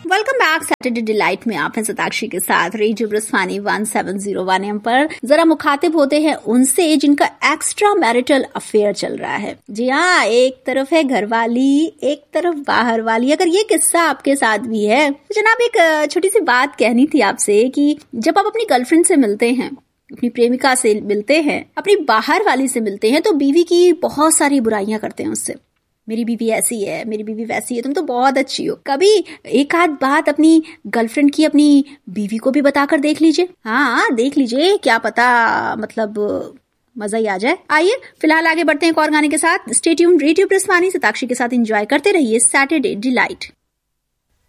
Welcome back Saturday delight में आप हैं सताक्षी के साथ रेडियो ब्रस्वानी 1701 एम पर। जरा मुखातिब होते हैं उनसे जिनका एक्स्ट्रा मैरिटल अफेयर चल रहा है। जी हाँ, एक तरफ है घरवाली, एक तरफ बाहर वाली। अगर ये किस्सा आपके साथ भी है तो जनाब एक छोटी सी बात कहनी थी आपसे कि जब आप अपनी गर्लफ्रेंड से मिलते हैं, अपनी प्रेमिका से मिलते हैं, अपनी बाहर वाली से मिलते हैं तो बीवी की बहुत सारी बुराइयां करते हैं उससे। मेरी बीवी ऐसी है, मेरी बीवी वैसी है, तुम तो बहुत अच्छी हो। कभी एक आध बात अपनी गर्लफ्रेंड की अपनी बीवी को भी बताकर देख लीजिए। हाँ, देख लीजिए, क्या पता मतलब मजा ही आ जाए। आइए फिलहाल आगे बढ़ते हैं एक और गाने के साथ। स्टे ट्यून्ड, रेडियो ब्रस्वानी सताक्षी के साथ एंजॉय करते रहिए सैटरडे डिलाइट।